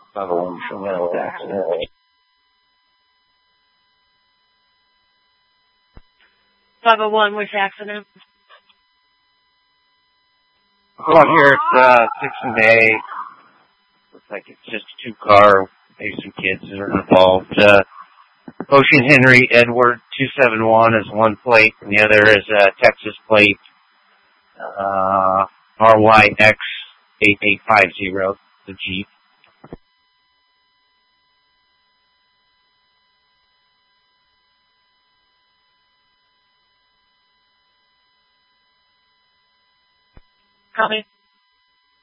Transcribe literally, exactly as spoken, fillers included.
five oh one Chanel accident. five oh one, which accident? Well, here it's uh, six and A. Looks like it's just a two-car. Maybe some kids that are involved. Uh, Ocean Henry Edward two seven one is one plate, and the other is a Texas plate. Uh, R Y X eight eight five zero, the Jeep. Copy.